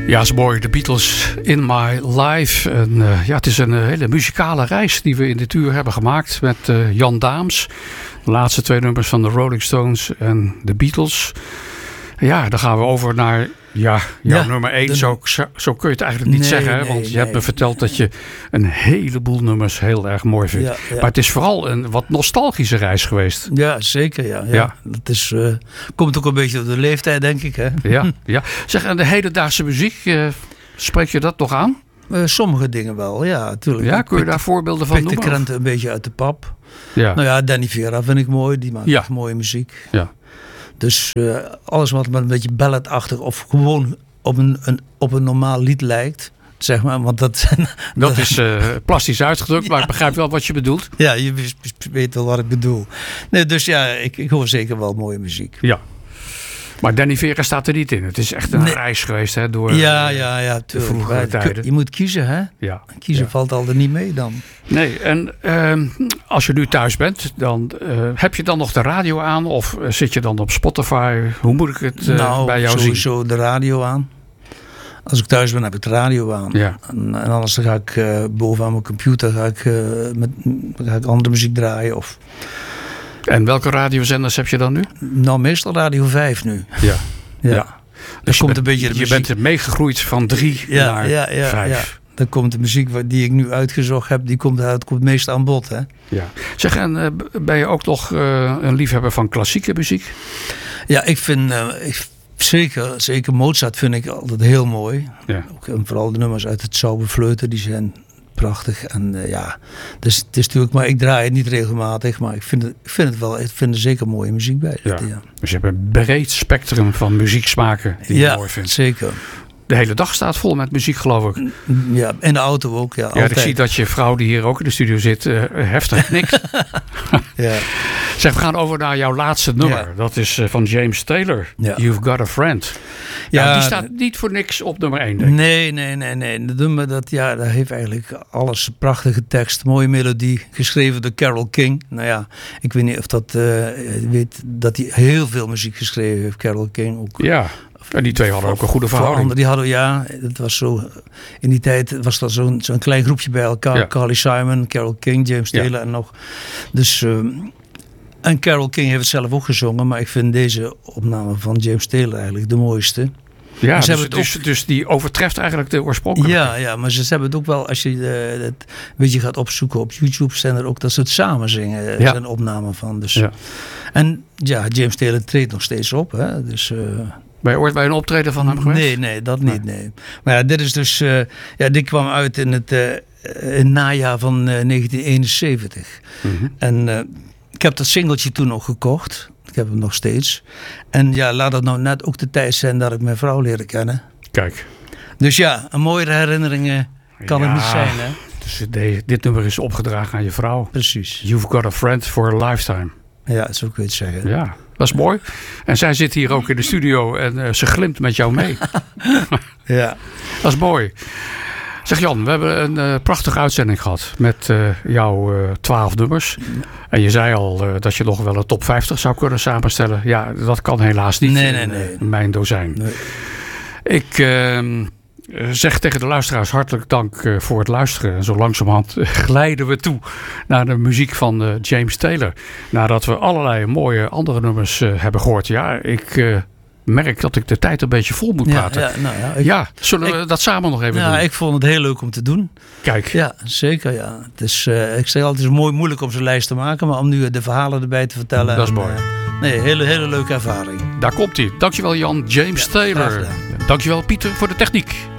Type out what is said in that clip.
Ja, is mooi. De Beatles in My Life. En, het is een hele muzikale reis die we in dit uur hebben gemaakt met Jan Daams. De laatste 2 nummers van de Rolling Stones en de Beatles. Ja, dan gaan we over naar jouw nummer 1. Zo kun je het eigenlijk niet zeggen. Hè? Want je hebt me verteld dat je een heleboel nummers heel erg mooi vindt. Ja. Maar het is vooral een wat nostalgische reis geweest. Ja, zeker. Ja. Dat is, komt ook een beetje door de leeftijd, denk ik. Hè? Ja. Zeg, en de hedendaagse muziek, spreek je dat nog aan? Sommige dingen wel, ja, natuurlijk. Ja, kun je daar voorbeelden van noemen? Ik de krenten een beetje uit de pap. Ja. Nou ja, Danny Vera vind ik mooi. Die maakt echt mooie muziek. Ja. Dus alles wat maar een beetje balladachtig of gewoon op een normaal lied lijkt, zeg maar. Want dat is plastisch uitgedrukt, maar ik begrijp wel wat je bedoelt. Ja, je weet wel wat ik bedoel. Nee, dus ja, ik hoor zeker wel mooie muziek. Ja. Maar Danny Vera staat er niet in. Het is echt een reis geweest hè, door de vroegere tijden. Je moet kiezen, hè? Ja. Kiezen valt altijd niet mee dan. Nee, en als je nu thuis bent, dan heb je dan nog de radio aan? Of zit je dan op Spotify? Hoe moet ik het bij jou zien? Sowieso de radio aan. Als ik thuis ben, heb ik de radio aan. Ja. En anders dan ga ik bovenaan mijn computer ga ik andere muziek draaien. En welke radiozenders heb je dan nu? Nou, meestal Radio 5 nu. Ja. Dus je bent er meegegroeid van 3 naar 5. Ja. Dan komt de muziek die ik nu uitgezocht heb, die komt meestal aan bod. Hè? Ja. Zeg, en ben je ook nog een liefhebber van klassieke muziek? Ja, ik vind zeker Mozart vind ik altijd heel mooi. Ja. Ook, en vooral de nummers uit het Zauberfleuten, die zijn prachtig. En dus het is natuurlijk, maar ik draai het niet regelmatig, maar ik vind er zeker mooie muziek bij. Ja. Dus je hebt een breed spectrum van muzieksmaken die je mooi vindt. Zeker. De hele dag staat vol met muziek, geloof ik. Ja, in de auto ook. Ja, ik zie dat je vrouw die hier ook in de studio zit, heftig knikt. Ja. Zeg, we gaan over naar jouw laatste nummer. Ja. Dat is van James Taylor. Ja. You've Got a Friend. Ja, die staat niet voor niks op nummer 1, denk ik. Nee. De nummer, dat heeft eigenlijk alles. Prachtige tekst, mooie melodie. Geschreven door Carole King. Nou ja, ik weet niet of dat weet dat hij heel veel muziek geschreven heeft, Carole King. Ook. Ja. En die twee hadden ook een goede verhouding. Die hadden, het was zo. In die tijd was dat zo'n klein groepje bij elkaar. Ja. Carly Simon, Carole King, James Taylor en nog. Dus, en Carole King heeft het zelf ook gezongen. Maar ik vind deze opname van James Taylor eigenlijk de mooiste. Ja, dus die overtreft eigenlijk de oorspronkelijke. Ja, maar ze hebben het ook wel, als je het gaat opzoeken op YouTube, zijn er ook dat ze het samen zingen. Er zijn opnamen van. Dus. Ja. En James Taylor treedt nog steeds op. Hè, dus... Ben je ooit bij een optreden van hem geweest? Nee, dat niet. Nee. Maar dit is dus. Dit kwam uit in het najaar van 1971. Mm-hmm. En ik heb dat singeltje toen nog gekocht. Ik heb hem nog steeds. En laat het nou net ook de tijd zijn dat ik mijn vrouw leren kennen. Kijk. Dus een mooie herinneringen kan het niet zijn, hè? Dus dit nummer is opgedragen aan je vrouw. Precies. You've got a friend for a lifetime. Ja, zo kun je het zeggen. Ja. Dat is mooi. En zij zit hier ook in de studio en ze glimt met jou mee. Ja. Dat is mooi. Zeg Jan, we hebben een prachtige uitzending gehad met jouw 12 nummers. En je zei al dat je nog wel een top 50 zou kunnen samenstellen. Ja, dat kan helaas niet in mijn dozijn. Nee. Ik zeg tegen de luisteraars hartelijk dank voor het luisteren. En zo langzamerhand glijden we toe naar de muziek van James Taylor. Nadat we allerlei mooie andere nummers hebben gehoord. Ja, ik merk dat ik de tijd een beetje vol moet praten. Zullen we dat samen nog even doen? Ja, ik vond het heel leuk om te doen. Kijk. Ja, zeker. Ja. Het is, ik zeg altijd, het is moeilijk om zo'n lijst te maken. Maar om nu de verhalen erbij te vertellen. Dat is mooi. Hele leuke ervaring. Daar komt hij. Dankjewel Jan. James Taylor. Dankjewel Pieter voor de techniek.